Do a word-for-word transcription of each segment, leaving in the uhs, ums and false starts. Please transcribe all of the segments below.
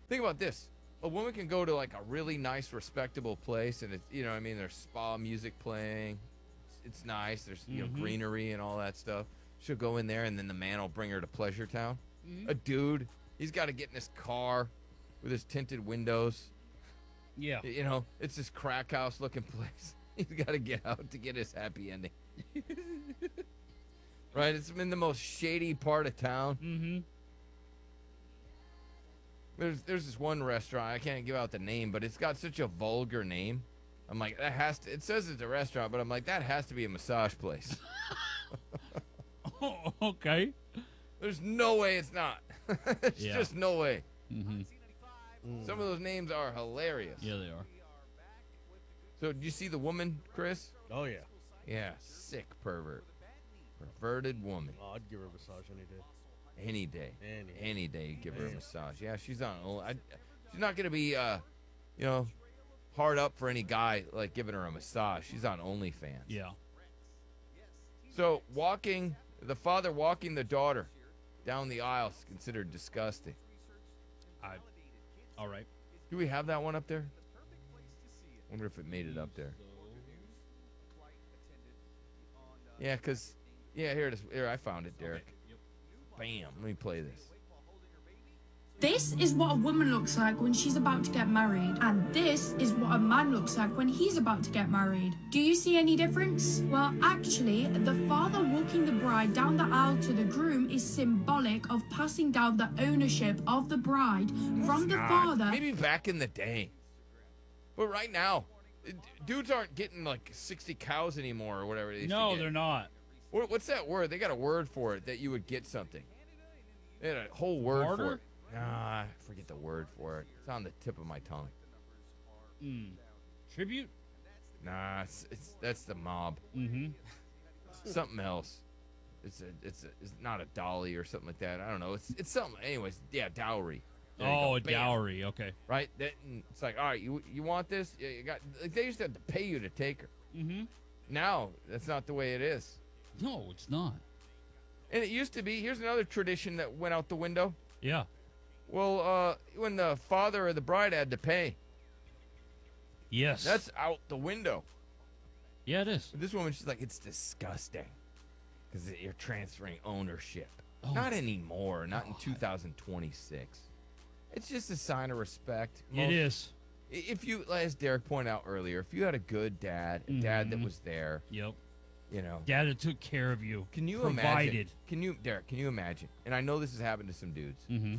Think about this. A woman can go to like a really nice, respectable place, and it's, you know what I mean, there's spa music playing. It's, it's nice. There's, you Mhm. know, greenery and all that stuff. She'll go in there, and then the man will bring her to Pleasure Town. Mhm. A dude, he's got to get in his car with his tinted windows. Yeah. You know, it's this crack house looking place. He's got to get out to get his happy ending. Right? It's in the most shady part of town. Mm-hmm. There's there's this one restaurant, I can't give out the name, but it's got such a vulgar name. I'm like, that has to, it says it's a restaurant, but I'm like, that has to be a massage place. Oh, okay. There's no way it's not. There's Yeah. just no way. Mm-hmm. Some of those names are hilarious. Yeah, they are. So, did you see the woman, Chris? Oh, yeah. Yeah, sick pervert. Perverted woman. Oh, I'd give her a massage any day. Any day. Any. Any day, you give her a Yeah. massage. Yeah, she's on. I, she's not gonna be, uh, you know, hard up for any guy like giving her a massage. She's on OnlyFans. Yeah. So walking, the father walking the daughter down the aisle is considered disgusting. I. All right. Do we have that one up there? Wonder if it made it up there. Yeah, cause, yeah, here it is. Here, I found it, Derek. Bam. Let me play this. This is what a woman looks like when she's about to get married, and this is what a man looks like when he's about to get married. Do you see any difference? Well, actually, the father walking the bride down the aisle to the groom is symbolic of passing down the ownership of the bride from the Not. father. Maybe back in the day. But right now, d- dudes aren't getting like sixty cows anymore or whatever they used to No, get. they're not. What- What's that word? They got a word for it that you would get something. They had a whole word for Barter? it. Nah, I forget the word for it. It's on the tip of my tongue. Mm. Tribute? Nah, it's, it's that's the mob. Mm-hmm. Something else. It's a, it's a, it's not a dolly or something like that. I don't know. It's it's something. Anyways, yeah, dowry. There you Oh, go. a Bam. dowry. Okay. Right. That, and it's like, all right, you you want this? Yeah, you got. Like, they used to have to pay you to take her. Mm-hmm. Now that's not the way it is. No, it's not. And it used to be. Here's another tradition that went out the window. Yeah. Well, uh, when the father of the bride had to pay, Yes. that's out the window. Yeah, it is. But this woman, she's like, it's disgusting because you're transferring ownership. Oh. Not anymore. Not in God. two thousand twenty-six. It's just a sign of respect. It Most- is. If you, as Derek pointed out earlier, if you had a good dad, a dad that Mhm. was there, Yep. you know. Dad that took care of you. Can you provided. imagine? Can you, Derek? Can you imagine? And I know this has happened to some dudes Mm-hmm.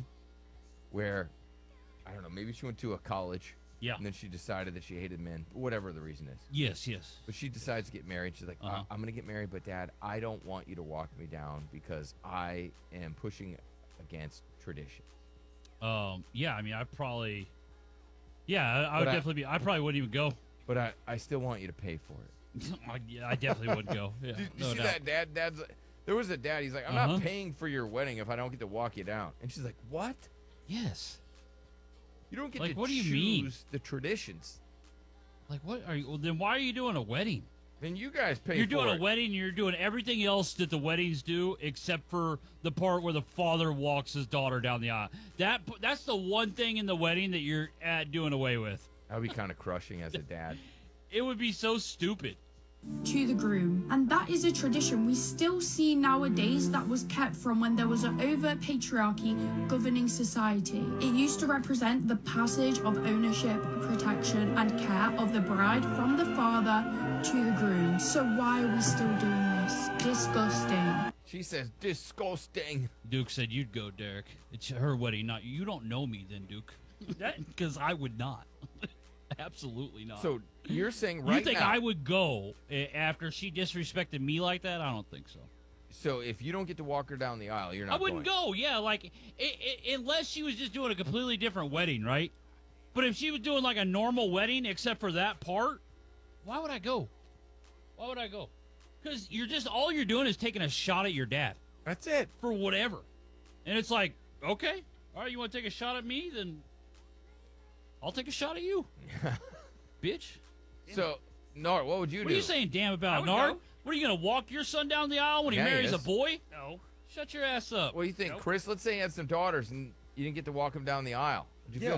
where, I don't know, maybe she went to a college, Yeah. and then she decided that she hated men, whatever the reason is. Yes, yes. But she decides to get married. She's like, Uh-huh. I- I'm gonna get married, but Dad, I don't want you to walk me down because I am pushing against tradition. Um. Yeah. I mean, I probably. Yeah, I, I would But I- definitely be. I probably wouldn't even go. But I, I still want you to pay for it. I, yeah, I definitely would go. Yeah. Did you no see doubt. that, Dad? Dad's. There was a dad. He's like, I'm Uh-huh. not paying for your wedding if I don't get to walk you down. And she's like, What? Yes. You don't get Like, to what do you choose mean? the traditions. Like, what are you? Well, then why are you doing a wedding? Then you guys pay You're for doing it. a wedding. You're doing everything else that the weddings do, except for the part where the father walks his daughter down the aisle. That that's the one thing in the wedding that you're at doing away with. That would be kind of crushing as a dad. It would be so stupid. To the groom. And that is a tradition we still see nowadays that was kept from when there was an overt patriarchy governing society. It used to represent the passage of ownership, protection, and care of the bride from the father to the groom. So why are we still doing this? Disgusting. She says, disgusting. Duke said you'd go, Derek. It's her wedding, not you. You don't know me, then, Duke. Because I would not. Absolutely not. So you're saying right you think now. I would go eh, after she disrespected me like that? I don't think so. So if you don't get to walk her down the aisle, you're not I wouldn't going. go. Yeah, like i i unless she was just doing a completely different wedding, right? But if she was doing like a normal wedding, except for that part, why would I go? Why would I go? Because you're just all you're doing is taking a shot at your dad That's it. for whatever, and it's like, okay, all right, you want to take a shot at me, then I'll take a shot at you, bitch. So, Nard, what would you What do? are you saying, damn, about would Nard? go. What are you gonna walk your son down the aisle when Yeah, he he marries a is. boy? No. Shut your ass up. What do you think, Nope. Chris? Let's say you had some daughters and you didn't get to walk them down the aisle. Would you Yeah, feel